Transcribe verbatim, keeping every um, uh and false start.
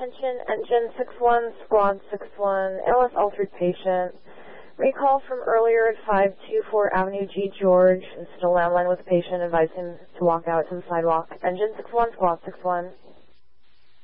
Attention, Engine six one, Squad six one, L S altered patient. Recall from earlier at five two four Avenue G. George. Still landline with the patient. Advise him to walk out to the sidewalk. Engine six one, Squad six one.